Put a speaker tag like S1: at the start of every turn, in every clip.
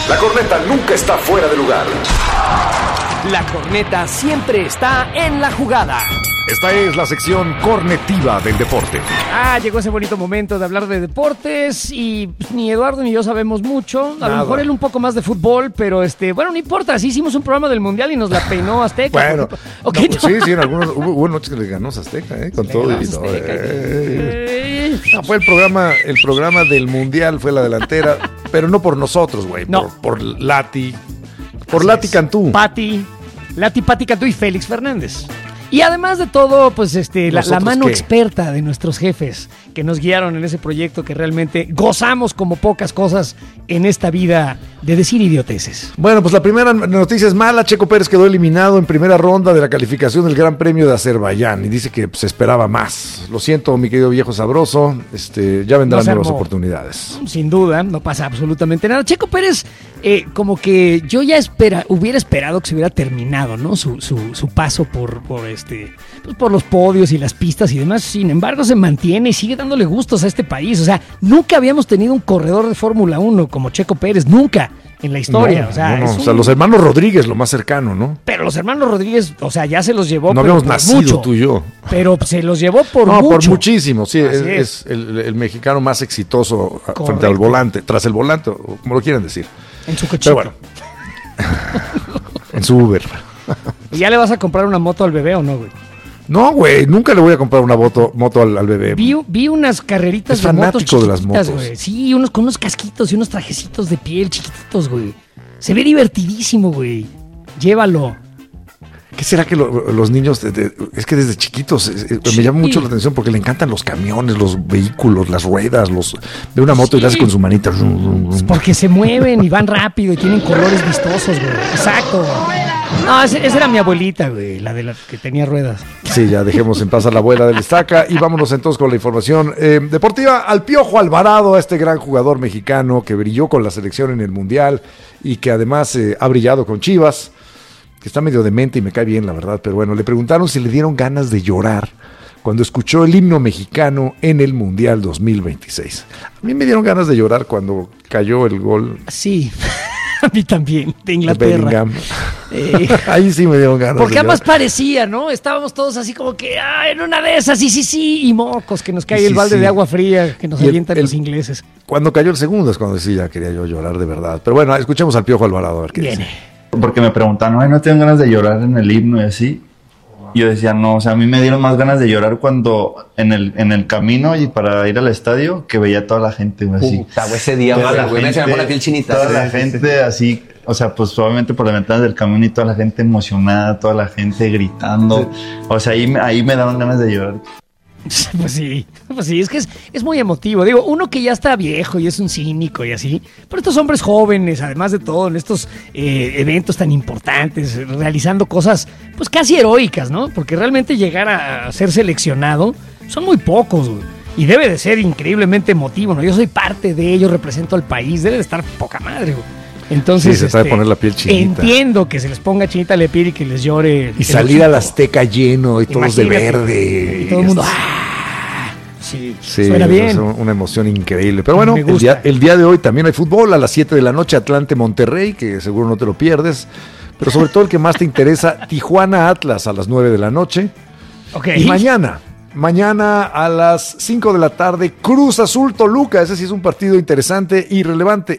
S1: La corneta nunca está fuera de lugar.
S2: La corneta siempre está en la jugada.
S1: Esta es la sección cornetiva del deporte.
S2: Llegó ese bonito momento de hablar de deportes y ni Eduardo ni yo sabemos mucho. A lo mejor él un poco más de fútbol, pero bueno, no importa. Así hicimos un programa del Mundial y nos la peinó Azteca.
S1: Bueno,
S2: okay,
S1: no. Sí, en algunos hubo noches que le ganó Azteca, con todo. No, fue el programa del Mundial, fue la delantera, pero no por nosotros, güey,
S2: no.
S1: por Lati, Lati Cantú.
S2: Lati Cantú y Félix Fernández. Y además de todo, pues la mano experta de nuestros jefes que nos guiaron en ese proyecto que realmente gozamos como pocas cosas en esta vida de decir idioteces.
S1: Bueno, pues la primera noticia es mala. Checo Pérez quedó eliminado en primera ronda de la calificación del Gran Premio de Azerbaiyán y dice que se esperaba más. Lo siento, mi querido viejo sabroso, ya vendrán nuevas oportunidades.
S2: Sin duda, no pasa absolutamente nada. Checo Pérez, como que yo ya hubiera esperado que se hubiera terminado, ¿no? Su paso por los podios y las pistas y demás. Sin embargo, se mantiene y sigue dándole gustos a este país. O sea, nunca habíamos tenido un corredor de Fórmula 1 como Checo Pérez, nunca en la historia.
S1: No. Los hermanos Rodríguez, lo más cercano, ¿no?
S2: Pero los hermanos Rodríguez, ya se los llevó.
S1: No habíamos
S2: por
S1: nacido
S2: mucho,
S1: tú y yo.
S2: Pero se los llevó por mucho.
S1: No, por muchísimo, sí. Es el mexicano más exitoso. Correcto. Frente al volante, tras el volante, o como lo quieran decir.
S2: En su cochito.
S1: Pero bueno, en su Uber.
S2: ¿Y ya le vas a comprar una moto al bebé o no, güey?
S1: No, güey, nunca le voy a comprar una moto al bebé.
S2: Vi unas carreritas
S1: de motos chiquitas, de las motos,
S2: güey. Sí, con unos casquitos y unos trajecitos de piel chiquititos, güey. Se ve divertidísimo, güey. Llévalo.
S1: ¿Qué será que los niños, es que desde chiquitos me llama mucho la atención porque le encantan los camiones, los vehículos, las ruedas, de una moto y le hace con su manita.
S2: Porque se mueven y van rápido y tienen colores vistosos, güey. Exacto. No, esa era mi abuelita, güey, la de la que tenía ruedas.
S1: Sí, ya dejemos en paz a la abuela del Estaca y vámonos entonces con la información deportiva. Al Piojo Alvarado, a este gran jugador mexicano que brilló con la selección en el Mundial y que además ha brillado con Chivas, que está medio demente y me cae bien, la verdad, pero bueno, le preguntaron si le dieron ganas de llorar cuando escuchó el himno mexicano en el Mundial 2026. A mí me dieron ganas de llorar cuando cayó el gol.
S2: Sí. A mí también, de Inglaterra.
S1: Ahí sí me dieron ganas.
S2: Porque además parecía, ¿no? Estábamos todos así como que, en una de esas, sí, y mocos, que nos cae el balde de agua fría que nos avientan los ingleses.
S1: Cuando cayó el segundo es cuando sí ya quería yo llorar de verdad. Pero bueno, escuchemos al Piojo Alvarado a ver qué dice.
S3: Porque me preguntaban, ¿no tengo ganas de llorar en el himno y así? Y yo decía, no, a mí me dieron más ganas de llorar cuando en el camino y para ir al estadio que veía a toda la gente así.
S4: Ese día,
S3: toda la gente así, pues obviamente por la ventana del camión y toda la gente emocionada, toda la gente gritando. Sí. Ahí me daban ganas de llorar.
S2: Pues sí, es que es muy emotivo. Digo, uno que ya está viejo y es un cínico y así, pero estos hombres jóvenes, además de todo, en estos eventos tan importantes, realizando cosas pues casi heroicas, ¿no? Porque realmente llegar a ser seleccionado son muy pocos, güey. Y debe de ser increíblemente emotivo, ¿no? Yo soy parte de ello, represento al país, debe de estar poca madre, güey. Entonces,
S1: sí, se sabe poner la piel chinita.
S2: Entiendo que se les ponga chinita la piel y que les llore.
S1: Y salir al Azteca lleno y todos de verde.
S2: Y todo el mundo. Sí, suena bien.
S1: Es una emoción increíble. Pero bueno, el día de hoy también hay fútbol a las 7 de la noche, Atlante Monterrey, que seguro no te lo pierdes. Pero sobre todo el que más te interesa, Tijuana Atlas a las 9 de la noche.
S2: Okay.
S1: Y mañana a las 5 de la tarde, Cruz Azul Toluca. Ese sí es un partido interesante, irrelevante.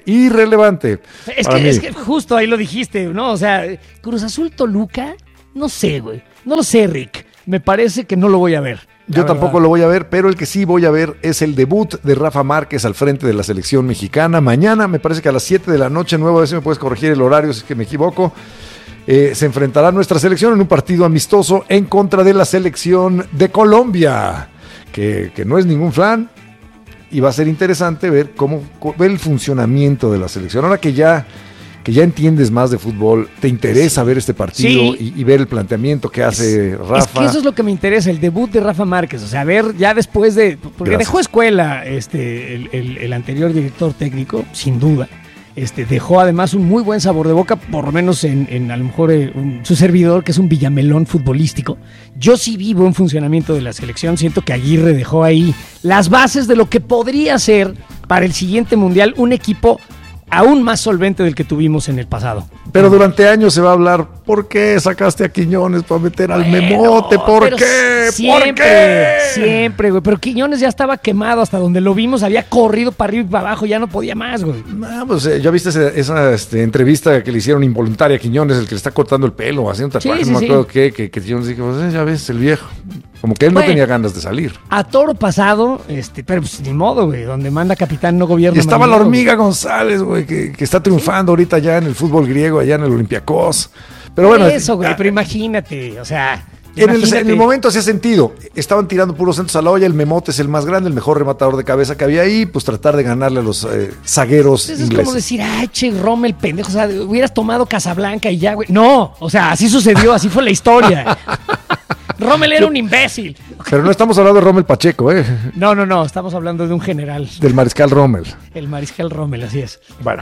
S2: Es que justo ahí lo dijiste, ¿no? O sea, Cruz Azul Toluca, no sé, güey. No lo sé, Rick. Me parece que no lo voy a ver.
S1: Yo tampoco lo voy a ver, pero el que sí voy a ver es el debut de Rafa Márquez al frente de la selección mexicana. Mañana, me parece que a las 7 de la noche, nuevo, a ver si me puedes corregir el horario si es que me equivoco. Se enfrentará nuestra selección en un partido amistoso en contra de la selección de Colombia, que no es ningún flan, y va a ser interesante ver ver el funcionamiento de la selección. Ahora que ya entiendes más de fútbol, te interesa ver este partido y ver el planteamiento que hace Rafa. Es
S2: que eso es lo que me interesa, el debut de Rafa Márquez, o sea, ver ya después de, porque dejó escuela el anterior director técnico, sin duda. Dejó además un muy buen sabor de boca, por lo menos en a lo mejor su servidor, que es un villamelón futbolístico. Yo sí vi buen funcionamiento de la selección, siento que Aguirre dejó ahí las bases de lo que podría ser para el siguiente mundial un equipo aún más solvente del que tuvimos en el pasado.
S1: Pero durante años se va a hablar, ¿por qué sacaste a Quiñones para meter al Memote? ¿Por qué?
S2: Siempre,
S1: ¿Por qué?
S2: siempre, güey. Pero Quiñones ya estaba quemado hasta donde lo vimos, había corrido para arriba y para abajo, ya no podía más, güey.
S1: Pues ya viste esa entrevista que le hicieron involuntaria a Quiñones, el que le está cortando el pelo, haciendo un tatuaje, no me acuerdo qué, que Quiñones dijo, pues, ya ves, el viejo. Como que él no tenía ganas de salir.
S2: A toro pasado, pero pues ni modo, güey, donde manda capitán no gobierna.
S1: Y estaba
S2: marinero,
S1: la hormiga González, güey, que está triunfando ahorita ya en el fútbol griego, allá en el Olympiacos. Pero bueno.
S2: Eso, güey, pero imagínate, o sea.
S1: En el momento hacía sentido. Estaban tirando puros centros a la olla. El Memote es el más grande, el mejor rematador de cabeza que había ahí. Pues tratar de ganarle a los zagueros
S2: Eso
S1: ingleses.
S2: Es como decir, ay, che, Rommel, pendejo. O sea, hubieras tomado Casablanca y ya, güey. No, o sea, así sucedió, así fue la historia. Rommel era un imbécil.
S1: Pero no estamos hablando de Rommel Pacheco, ¿eh?
S2: No, estamos hablando de un general.
S1: Del mariscal Rommel.
S2: El mariscal Rommel, así es.
S1: Bueno,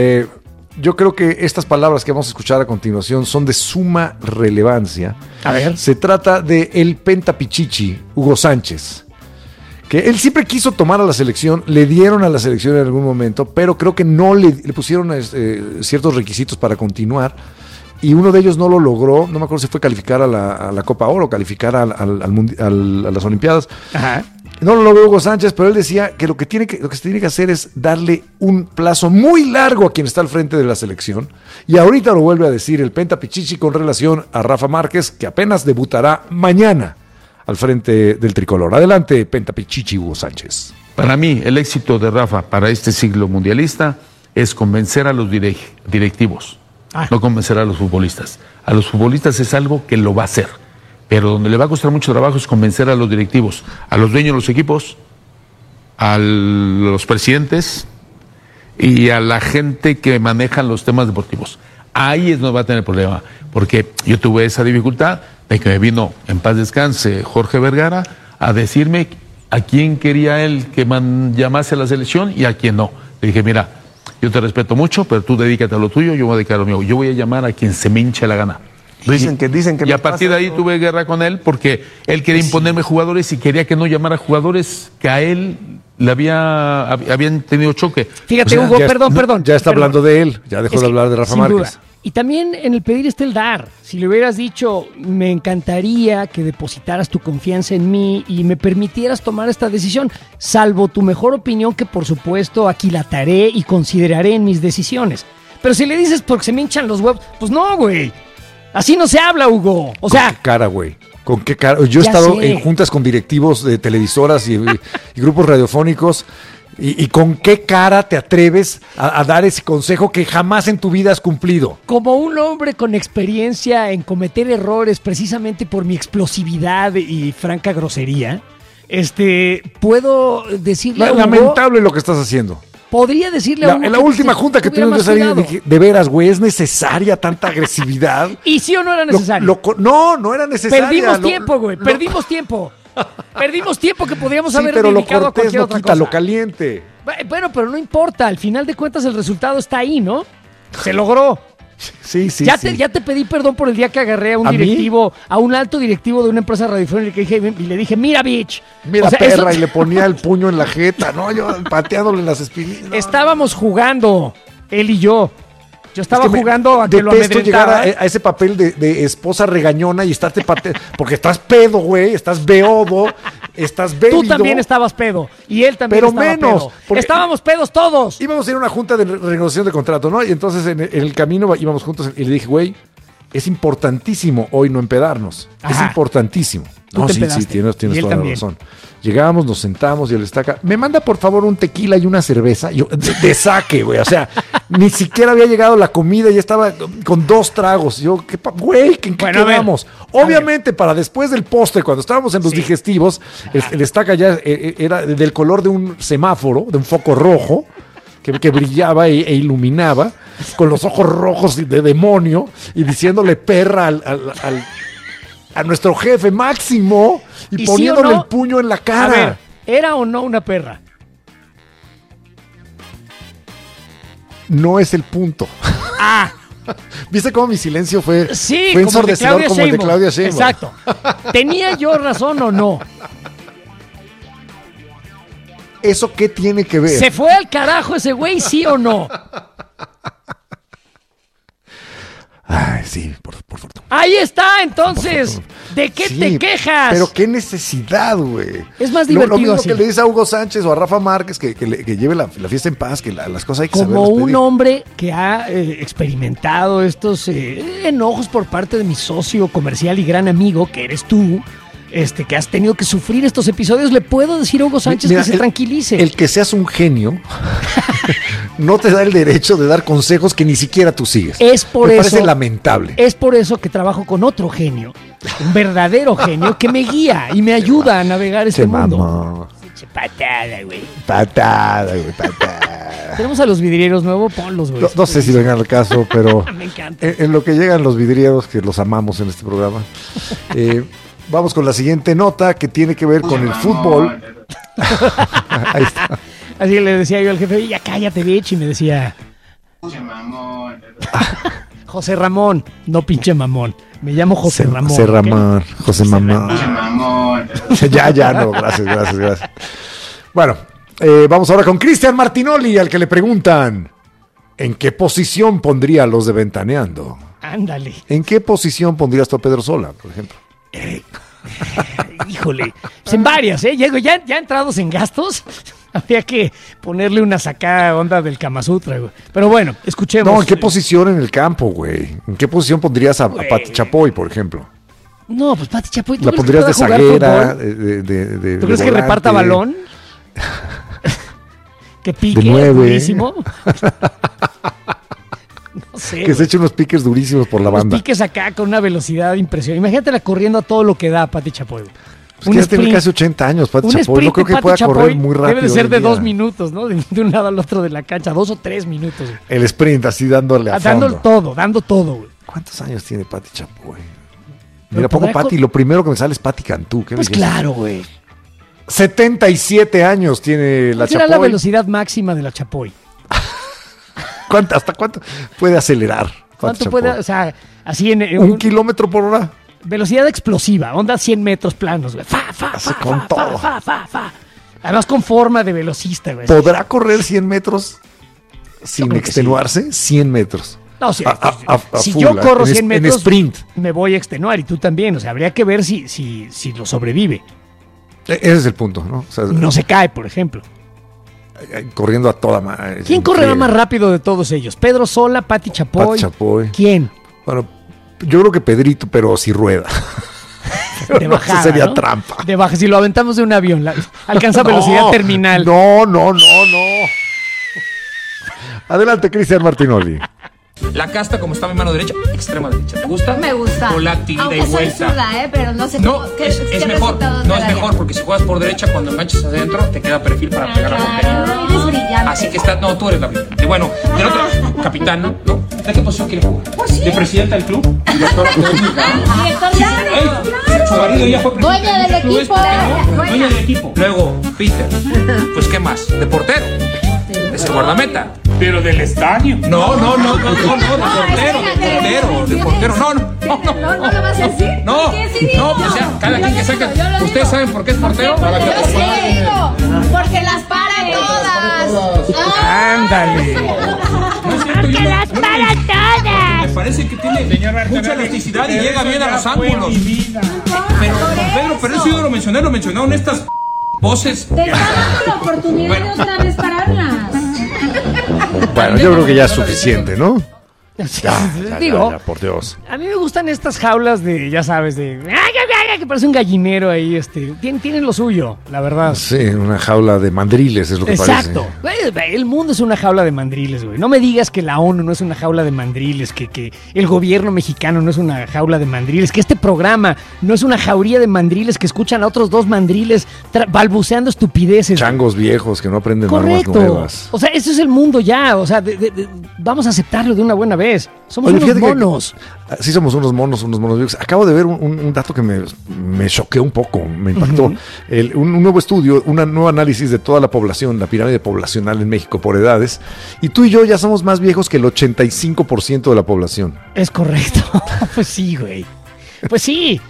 S1: yo creo que estas palabras que vamos a escuchar a continuación son de suma relevancia.
S2: A ver.
S1: Se trata de el pentapichichi, Hugo Sánchez, que él siempre quiso tomar a la selección, le dieron a la selección en algún momento, pero creo que no le pusieron ciertos requisitos para continuar, y uno de ellos no lo logró. No me acuerdo si fue calificar a la Copa Oro, calificar a las Olimpiadas.
S2: Ajá.
S1: No lo logró Hugo Sánchez, pero él decía que lo que se tiene que hacer es darle un plazo muy largo a quien está al frente de la selección. Y ahorita lo vuelve a decir el Pentapichichi con relación a Rafa Márquez, que apenas debutará mañana al frente del tricolor. Adelante, Pentapichichi Hugo Sánchez.
S4: Para mí, el éxito de Rafa para este siglo mundialista es convencer a los directivos, no convencer a los futbolistas. A los futbolistas es algo que lo va a hacer. Pero donde le va a costar mucho trabajo es convencer a los directivos, a los dueños de los equipos, a los presidentes y a la gente que manejan los temas deportivos. Ahí es donde va a tener problema, porque yo tuve esa dificultad de que me vino, en paz descanse, Jorge Vergara, a decirme a quién quería él que llamase a la selección y a quién no. Le dije, mira, yo te respeto mucho, pero tú dedícate a lo tuyo, yo me voy a dedicar a lo mío. Yo voy a llamar a quien se me hinche la gana.
S3: Dicen que
S4: y a partir de ahí tuve guerra con él porque él quería imponerme jugadores y quería que no llamara jugadores que a él le habían tenido choque.
S2: Fíjate, Hugo, perdón.
S1: Ya está hablando de él, ya dejó de hablar de Rafa Márquez.
S2: Duda. Y también en el pedir está el dar. Si le hubieras dicho, me encantaría que depositaras tu confianza en mí y me permitieras tomar esta decisión, salvo tu mejor opinión, que por supuesto aquilataré y consideraré en mis decisiones. Pero si le dices porque se me hinchan los huevos, pues no, güey. Así no se habla, Hugo. O sea,
S1: ¿con qué cara, güey? ¿Con qué cara? Yo he estado en juntas con directivos de televisoras y grupos radiofónicos. ¿Y con qué cara te atreves a dar ese consejo que jamás en tu vida has cumplido?
S2: Como un hombre con experiencia en cometer errores precisamente por mi explosividad y franca grosería, puedo decirle a Hugo,
S1: lamentable lo que estás haciendo.
S2: Podría decirle a Hugo
S1: en la última junta que tuvimos, yo salí, dije, de veras, güey, ¿es necesaria tanta agresividad?
S2: ¿Y sí o no era necesario?
S1: No era necesaria.
S2: Perdimos tiempo, güey, perdimos tiempo. Perdimos tiempo que podríamos haber dedicado a cualquier otra cosa.
S1: Lo caliente.
S2: Bueno, pero no importa, al final de cuentas el resultado está ahí, ¿no? Se logró.
S1: Sí.
S2: Ya te pedí perdón por el día que agarré a un directivo, a un alto directivo de una empresa radiofónica y le dije, mira, bitch.
S1: Mira, perra, y le ponía el puño en la jeta, ¿no? Yo pateándole en las espinillas.
S2: Estábamos jugando, él y yo. Yo estaba jugando a que lo
S1: amedrentara.
S2: llegar
S1: a ese papel de esposa regañona y estarte pateando. Porque estás pedo, güey, estás beodo, estás bebido.
S2: Tú también estabas pedo y él también estaba pedo. Estábamos pedos todos.
S1: Íbamos a ir a una junta de renegociación de contrato, ¿no? Y entonces en el camino íbamos juntos y le dije, güey, es importantísimo hoy no empedarnos. Ajá. Es importantísimo. No, sí, tienes toda la razón. Llegábamos, nos sentamos y el Estaca, me manda por favor un tequila y una cerveza. Yo, de saque, güey. O sea, ni siquiera había llegado la comida y ya estaba con 2 tragos. Yo, güey, ¿en qué quedamos? Obviamente, para después del postre, cuando estábamos en los digestivos, el Estaca ya era del color de un semáforo, de un foco rojo, que brillaba e iluminaba, con los ojos rojos de demonio y diciéndole perra a nuestro jefe Máximo y poniéndole el puño en la cara.
S2: A ver, ¿era o no una perra?
S1: No es el punto. ¿Viste cómo mi silencio fue ensordecedor como el de Claudia Sheinbaum?
S2: Exacto. ¿Tenía yo razón o no?
S1: ¿Eso qué tiene que ver?
S2: ¿Se fue al carajo ese güey, sí o no?
S1: Ay, sí, por fortuna.
S2: Ahí está, entonces. ¿De qué te quejas?
S1: Pero qué necesidad, güey.
S2: Es más divertido
S1: lo mismo
S2: así.
S1: que le dice a Hugo Sánchez o a Rafa Márquez que lleve la fiesta en paz, que las cosas hay que
S2: como
S1: saberlas
S2: un
S1: pedir.
S2: hombre que ha experimentado estos enojos por parte de mi socio comercial y gran amigo, que eres tú, que has tenido que sufrir estos episodios, le puedo decir a Hugo Sánchez
S1: Mira,
S2: que se tranquilice.
S1: El que seas un genio no te da el derecho de dar consejos que ni siquiera tú sigues.
S2: Es por
S1: Me
S2: eso.
S1: parece lamentable.
S2: Es por eso que trabajo con otro genio, un verdadero genio que me guía y me ayuda a navegar este mundo.
S1: Mamá.
S2: Patada, güey.
S1: Patada, güey, patada.
S2: Tenemos a los vidrieros nuevos, ponlos, güey.
S1: No sé si vengan al caso, pero
S2: Me encanta.
S1: en lo que llegan los vidrieros, que los amamos en este programa, vamos con la siguiente nota que tiene que ver con el fútbol. Ahí está.
S2: Así le decía yo al jefe, ya cállate, bitch, y me decía... José Ramón, no pinche mamón. Me llamo José Ramón.
S1: José Ramón,
S2: ¿ok?
S1: José Mamón. Ya, no, gracias. Bueno, vamos ahora con Cristian Martinoli, al que le preguntan, ¿en qué posición pondría a los de Ventaneando?
S2: Ándale.
S1: ¿En qué posición pondrías tú a Pedro Sola, por ejemplo?
S2: Híjole, pues en varias, ¿eh? Ya entrados en gastos, habría que ponerle una sacada onda del Kama Sutra, güey. Pero bueno, escuchemos.
S1: No, ¿en qué posición en el campo, güey? ¿En qué posición pondrías a Pati Chapoy, por ejemplo?
S2: No, pues Pati Chapoy, ¿tú
S1: ¿La
S2: crees
S1: pondrías de
S2: que pueda jugar
S1: zaguera?
S2: fútbol? ¿Tú crees que
S1: volante?
S2: reparta balón? ¿Que pique
S1: De 9.
S2: durísimo? No sé,
S1: Que se eche unos piques durísimos por la
S2: Los
S1: banda.
S2: piques acá con una velocidad impresionante. Imagínatela corriendo a todo lo que da Pati Chapoy.
S1: Pues que ya tiene casi 80 años, Pati Chapoy. No creo que pueda correr muy rápido.
S2: Debe de ser
S1: hoy
S2: de
S1: en día.
S2: 2 minutos, ¿no? De un lado al otro de la cancha, 2 o 3 minutos. Güey.
S1: El sprint, así dándole a fondo.
S2: Dando todo, güey.
S1: ¿Cuántos años tiene Pati Chapoy?
S2: Pero
S1: Mira, pongo
S2: podrá
S1: Pati, lo primero que me sale es Pati Cantú. ¿Qué
S2: Pues
S1: belleza?
S2: claro, güey.
S1: 77 años tiene la
S2: ¿Cuál será
S1: Chapoy.
S2: la velocidad máxima de la Chapoy?
S1: ¿Hasta cuánto puede acelerar Pati
S2: ¿Cuánto
S1: Chapoy?
S2: puede, o sea, así en
S1: ¿1 kilómetro por hora?
S2: velocidad explosiva, onda 100 metros planos, güey.
S1: Hace con todo.
S2: Además con forma de velocista, güey.
S1: ¿Podrá correr 100 metros sin
S2: creo que
S1: extenuarse? 100 Ese
S2: No, si
S1: full,
S2: yo corro
S1: en
S2: 100
S1: en
S2: metros,
S1: sprint.
S2: me voy a extenuar y tú también. O sea, habría que ver si lo sobrevive.
S1: Ese es el punto, ¿no? O sea,
S2: No se cae, por ejemplo.
S1: corriendo a toda madre.
S2: ¿Quién correrá más rápido de todos ellos? ¿Pedro Sola, Pati Chapoy?
S1: Pati Chapoy.
S2: ¿Quién?
S1: Bueno, yo creo que Pedrito, pero si rueda.
S2: De bajada,
S1: Eso sería
S2: ¿no?
S1: trampa.
S2: De baja, si lo aventamos de un avión, alcanza velocidad terminal.
S1: No. Adelante, Cristian Martinoli.
S5: La casta, como está mi mano derecha, extrema derecha. ¿Te gusta?
S6: Me gusta.
S5: Volátil, ida
S6: Aunque
S5: y
S6: soy
S5: vuelta.
S6: zurda, pero no sé
S5: No,
S6: cómo- qué-
S5: es
S6: qué
S5: mejor.
S6: resultados
S5: No
S6: me
S5: es
S6: daría.
S5: mejor porque si juegas por derecha, cuando enganchas hacia adentro, te queda perfil para pegar la portería.
S6: Ay, eres brillante.
S5: Así que está, no, tú eres la brillante. Bueno, del otro, capitana, ¿no? ¿De qué posición quieres jugar?
S6: Pues sí.
S5: ¿De presidenta del club? Directora técnica.
S6: Director
S5: Ey, su marido ya fue presidente
S6: Dueña del
S5: club
S6: equipo.
S5: ¿no? Dueña del equipo. Luego, Peter. Pues, ¿qué más? ¿De portero? ¿De ser guardameta?
S7: Pero del estadio.
S5: No, de portero. No.
S6: ¿No lo vas a decir?
S5: No,
S6: ¿Qué sí
S5: no,
S6: digo?
S5: pues ya, cada
S6: Yo
S5: quien
S6: lo
S5: que saque.
S6: digo, yo lo
S5: ¿Ustedes
S6: digo.
S5: saben por qué es portero?
S6: Yo sí digo, porque las para todas.
S2: Ándale.
S5: No es cierto, yo
S6: las para todas.
S5: me parece que tiene mucha elasticidad y llega bien a los ángulos. Pero eso yo lo mencionaron estas voces.
S6: Te está dando la oportunidad de otra vez pararlas.
S1: Bueno, yo creo que ya es suficiente, ¿no?
S2: Digo,
S1: Ya, por Dios.
S2: a mí me gustan estas jaulas de, ya sabes, de que parece un gallinero ahí, tienen lo suyo, la verdad.
S1: Sí, una jaula de mandriles es lo que
S2: Exacto.
S1: parece.
S2: Güey, el mundo es una jaula de mandriles, güey. No me digas que la ONU no es una jaula de mandriles, que el gobierno mexicano no es una jaula de mandriles, que este programa no es una jauría de mandriles que escuchan a otros dos mandriles balbuceando estupideces.
S1: Changos viejos que no aprenden normas
S2: Correcto.
S1: nuevas.
S2: O sea, eso es el mundo ya. O sea, vamos a aceptarlo de una buena vez. Somos
S1: Oye,
S2: unos
S1: fíjate que-
S2: monos.
S1: Sí, somos unos monos viejos. Acabo de ver un dato que me choqueó un poco, me impactó. Un nuevo estudio, un nuevo análisis de toda la población, la pirámide poblacional en México por edades. Y tú y yo ya somos más viejos que el 85% de la población.
S2: Es correcto. Pues sí, güey. Pues sí.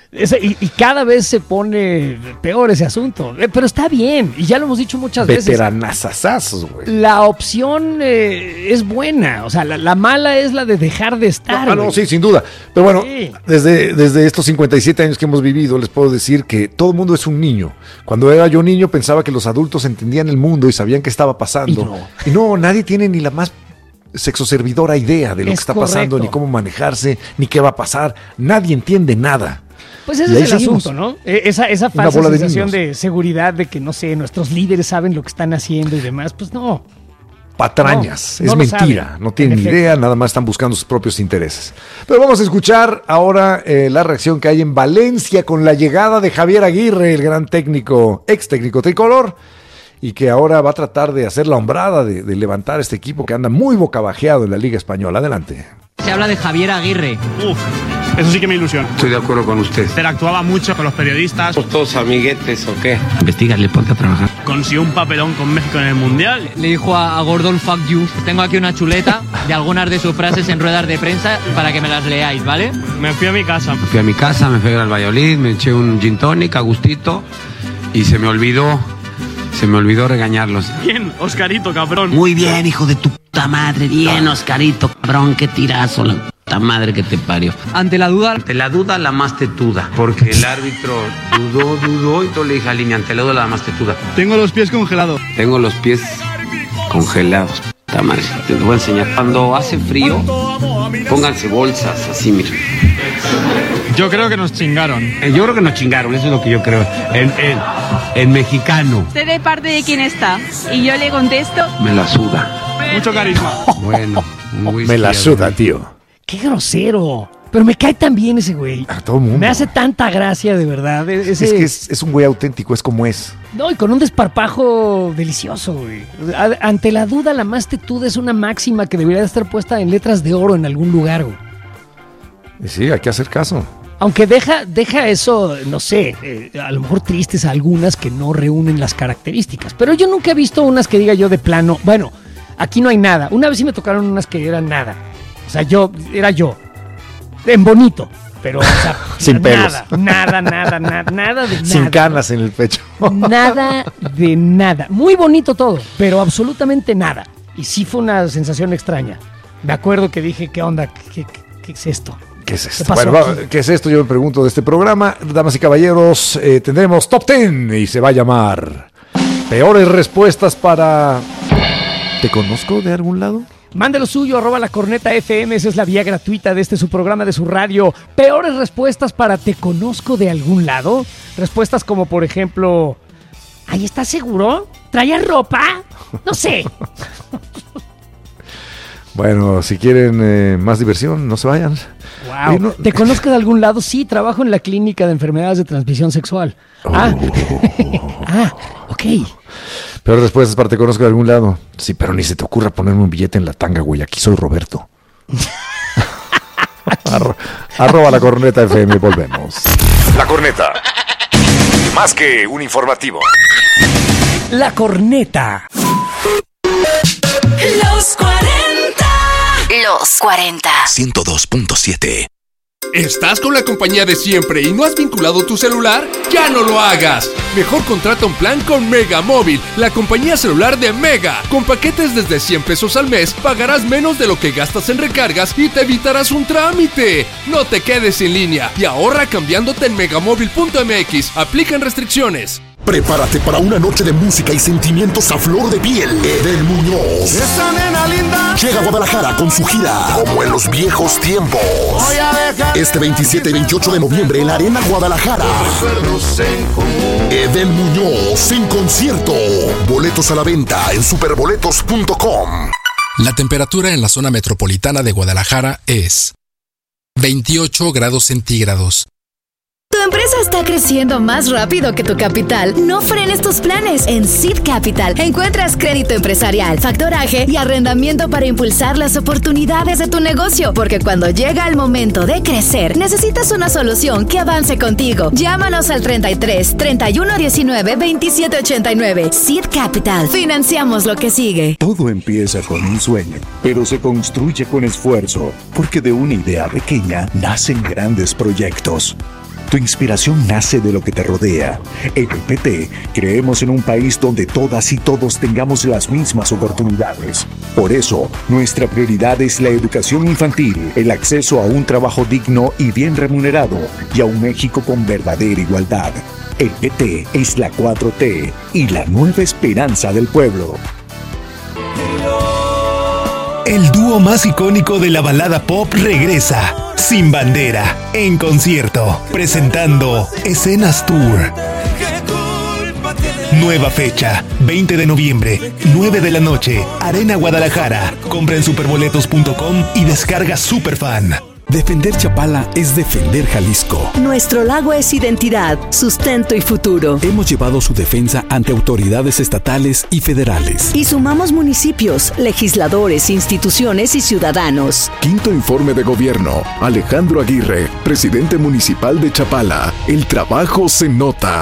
S2: Y cada vez se pone peor ese asunto. Pero está bien, y ya lo hemos dicho muchas veces.
S1: Veteranazazazos, güey.
S2: La opción es buena, o sea, la mala es la de dejar de estar.
S1: No, sí, sin duda. Pero bueno, sí. Desde estos 57 años que hemos vivido, les puedo decir que todo el mundo es un niño. Cuando era yo niño pensaba que los adultos entendían el mundo y sabían qué estaba pasando. Y no, nadie tiene ni la más sexoservidora idea de lo que está pasando, ni cómo manejarse, ni qué va a pasar. Nadie entiende nada.
S2: Pues ese es el asunto, ¿no? Esa falsa sensación de seguridad de que, no sé, nuestros líderes saben lo que están haciendo y demás, pues no.
S1: Patrañas, es mentira, no tienen ni idea, nada más están buscando sus propios intereses. Pero vamos a escuchar ahora la reacción que hay en Valencia con la llegada de Javier Aguirre, el gran técnico, ex técnico tricolor, y que ahora va a tratar de hacer la hombrada, de levantar este equipo que anda muy bocabajeado en la Liga Española. Adelante.
S7: Se habla de Javier Aguirre.
S8: Eso sí que me ilusiona.
S9: Estoy de acuerdo con usted.
S8: Interactuaba mucho con los periodistas.
S9: ¿Somos todos amiguetes o qué?
S7: Investígale, ponte a trabajar.
S8: Consiguió un papelón con México en el Mundial.
S7: Le dijo a Gordon, fuck you. Tengo aquí una chuleta de algunas de sus frases en ruedas de prensa para que me las leáis, ¿vale?
S8: Me fui a mi casa.
S9: Me fui a ver al Valladolid, me eché un gin tonic a gustito y se me olvidó regañarlos.
S8: Bien, Oscarito, cabrón.
S10: Muy bien, hijo de tu puta madre. Bien, Oscarito, cabrón, qué tirazo, la puta madre que te parió.
S7: Ante la duda,
S9: la más tetuda. Porque el árbitro dudó y todo le dije a línea, ante la duda, la más tetuda.
S8: Tengo los pies congelados.
S9: Tengo los pies congelados. Puta madre, te lo voy a enseñar. Cuando hace frío, pónganse bolsas, así, mira.
S8: Yo creo que nos chingaron.
S9: Yo creo que nos chingaron, eso es lo que yo creo. En mexicano.
S6: ¿Usted de parte de quién está? Y yo le contesto.
S9: Me la suda.
S8: Mucho carisma.
S9: Bueno,
S1: me la suda, tío.
S2: Qué grosero. Pero me cae tan bien ese güey.
S1: A todo mundo.
S2: Me hace tanta gracia, de verdad.
S1: Es que es un güey auténtico, es como es.
S2: No, y con un desparpajo delicioso, güey. Ante la duda, la más tetuda es una máxima que debería estar puesta en letras de oro en algún lugar, güey.
S1: Sí, hay que hacer caso.
S2: Aunque deja eso, no sé, a lo mejor tristes a algunas que no reúnen las características. Pero yo nunca he visto unas que diga yo de plano, bueno, aquí no hay nada. Una vez sí me tocaron unas que eran nada. O sea, era yo. En bonito. Pero, o sea,
S1: sin pelos.
S2: Nada de nada.
S1: Sin canas en el pecho.
S2: Nada de nada. Muy bonito todo, pero absolutamente nada. Y sí fue una sensación extraña. Me acuerdo que dije, ¿qué onda? ¿Qué es esto?
S1: ¿Qué es esto? Bueno, ¿qué es esto? Yo me pregunto de este programa. Damas y caballeros, tendremos Top 10 y se va a llamar Peores Respuestas para... ¿Te conozco de algún lado?
S2: Mande lo suyo, @lacornetafm, esa es la vía gratuita de su programa, de su radio. Peores respuestas para ¿te conozco de algún lado? Respuestas como, por ejemplo, ¿ahí estás seguro? ¿Traías ropa? No sé.
S1: Bueno, si quieren más diversión, no se vayan.
S2: Wow. Oye, no... ¿Te conozco de algún lado? Sí, trabajo en la clínica de enfermedades de transmisión sexual. Ok.
S1: Pero respuestas para ¿te conozco de algún lado? Sí, pero ni se te ocurra ponerme un billete en la tanga, güey. Aquí soy Roberto. @lacornetafm, volvemos.
S11: La Corneta. Más que un informativo.
S2: La Corneta.
S12: Los 40.
S13: Los 40.
S11: 102.7.
S14: ¿Estás con la compañía de siempre y no has vinculado tu celular? ¡Ya no lo hagas! Mejor contrata un plan con Mega Móvil, la compañía celular de Mega. Con paquetes desde 100 pesos al mes, pagarás menos de lo que gastas en recargas y te evitarás un trámite. No te quedes en línea y ahorra cambiándote en megamóvil.mx. Aplican restricciones.
S15: Prepárate para una noche de música y sentimientos a flor de piel. Edel Muñoz.
S16: Esa nena linda
S15: llega a Guadalajara con su gira Como en los viejos tiempos. Este 27 y 28 de noviembre en la Arena Guadalajara. Edel Muñoz en concierto. Boletos a la venta en superboletos.com.
S17: La temperatura en la zona metropolitana de Guadalajara es 28 grados centígrados.
S18: Tu empresa está creciendo más rápido que tu capital. No frenes tus planes. En Seed Capital encuentras crédito empresarial, factoraje y arrendamiento para impulsar las oportunidades de tu negocio. Porque cuando llega el momento de crecer, necesitas una solución que avance contigo. Llámanos al 33 31 19 27 89. Seed Capital. Financiamos lo que sigue.
S19: Todo empieza con un sueño, pero se construye con esfuerzo. Porque de una idea pequeña nacen grandes proyectos. Tu inspiración nace de lo que te rodea. En el PT creemos en un país donde todas y todos tengamos las mismas oportunidades. Por eso, nuestra prioridad es la educación infantil, el acceso a un trabajo digno y bien remunerado y a un México con verdadera igualdad. El PT es la 4T y la nueva esperanza del pueblo.
S12: El dúo más icónico de la balada pop regresa, Sin Bandera, en concierto, presentando Escenas Tour. Nueva fecha, 20 de noviembre, 9 de la noche, Arena Guadalajara. Compra en superboletos.com y descarga Superfan.
S16: Defender Chapala es defender Jalisco.
S20: Nuestro lago es identidad, sustento y futuro.
S16: Hemos llevado su defensa ante autoridades estatales y federales.
S20: Y sumamos municipios, legisladores, instituciones y ciudadanos.
S15: Quinto informe de gobierno. Alejandro Aguirre, presidente municipal de Chapala. El trabajo se nota.